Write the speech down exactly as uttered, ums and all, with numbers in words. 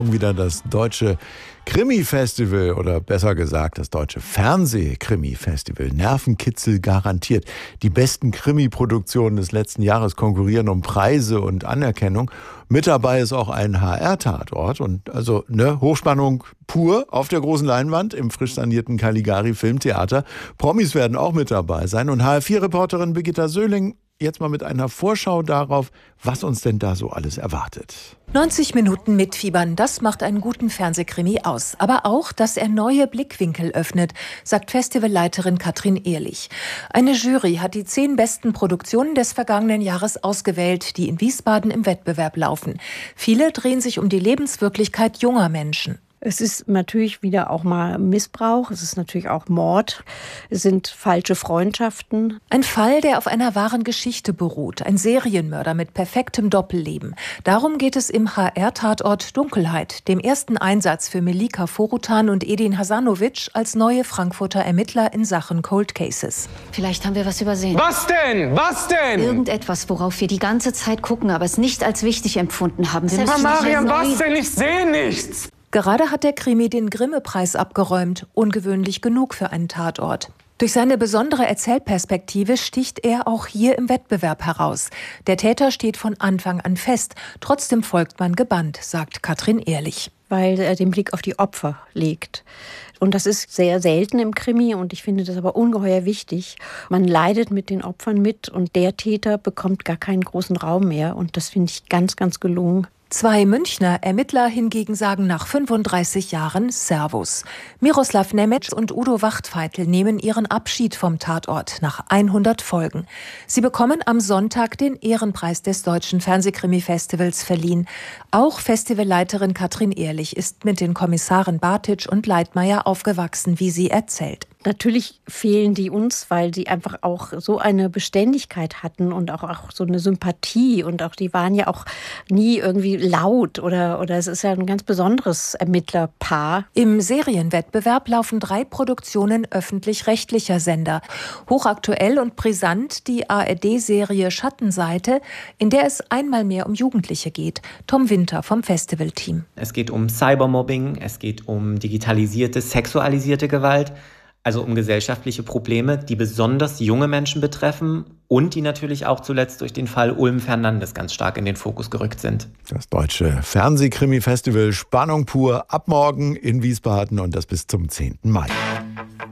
Wieder das deutsche Krimi-Festival oder besser gesagt das deutsche Fernseh-Krimi-Festival. Nervenkitzel garantiert. Die besten Krimi-Produktionen des letzten Jahres konkurrieren um Preise und Anerkennung. Mit dabei ist auch ein H R-Tatort und also ne, Hochspannung pur auf der großen Leinwand im frisch sanierten Caligari Filmtheater. Promis werden auch mit dabei sein und H R vier Reporterin Birgitta Söhling jetzt mal mit einer Vorschau darauf, was uns denn da so alles erwartet. neunzig Minuten mitfiebern, das macht einen guten Fernsehkrimi aus. Aber auch, dass er neue Blickwinkel öffnet, sagt Festivalleiterin Katrin Ehrlich. Eine Jury hat die zehn besten Produktionen des vergangenen Jahres ausgewählt, die in Wiesbaden im Wettbewerb laufen. Viele drehen sich um die Lebenswirklichkeit junger Menschen. Es ist natürlich wieder auch mal Missbrauch, es ist natürlich auch Mord, es sind falsche Freundschaften. Ein Fall, der auf einer wahren Geschichte beruht, ein Serienmörder mit perfektem Doppelleben. Darum geht es im H R-Tatort Dunkelheit, dem ersten Einsatz für Melika Forutan und Edin Hasanovic als neue Frankfurter Ermittler in Sachen Cold Cases. Vielleicht haben wir was übersehen. Was denn? Was denn? Irgendetwas, worauf wir die ganze Zeit gucken, aber es nicht als wichtig empfunden haben. Wir Aber müssen Mariam, neu- was denn? Ich sehe nichts. Gerade hat der Krimi den Grimme-Preis abgeräumt. Ungewöhnlich genug für einen Tatort. Durch seine besondere Erzählperspektive sticht er auch hier im Wettbewerb heraus. Der Täter steht von Anfang an fest. Trotzdem folgt man gebannt, sagt Katrin Ehrlich. Weil er den Blick auf die Opfer legt. Und das ist sehr selten im Krimi und ich finde das aber ungeheuer wichtig. Man leidet mit den Opfern mit und der Täter bekommt gar keinen großen Raum mehr. Und das finde ich ganz, ganz gelungen. Zwei Münchner Ermittler hingegen sagen nach fünfunddreißig Jahren Servus. Miroslav Nemec und Udo Wachtfeitel nehmen ihren Abschied vom Tatort nach hundert Folgen. Sie bekommen am Sonntag den Ehrenpreis des Deutschen Fernsehkrimi-Festivals verliehen. Auch Festivalleiterin Katrin Ehrlich ist mit den Kommissaren Bartitsch und Leitmayr aufgewachsen, wie sie erzählt. Natürlich fehlen die uns, weil sie einfach auch so eine Beständigkeit hatten und auch, auch so eine Sympathie und auch die waren ja auch nie irgendwie laut oder, oder es ist ja ein ganz besonderes Ermittlerpaar. Im Serienwettbewerb laufen drei Produktionen öffentlich-rechtlicher Sender. Hochaktuell und brisant die A R D-Serie Schattenseite, in der es einmal mehr um Jugendliche geht. Tom Winter vom Festivalteam. Es geht um Cybermobbing, es geht um digitalisierte, sexualisierte Gewalt. Also um gesellschaftliche Probleme, die besonders junge Menschen betreffen und die natürlich auch zuletzt durch den Fall Ulm Fernandes ganz stark in den Fokus gerückt sind. Das deutsche Fernsehkrimi-Festival Spannung pur ab morgen in Wiesbaden und das bis zum zehnten Mai.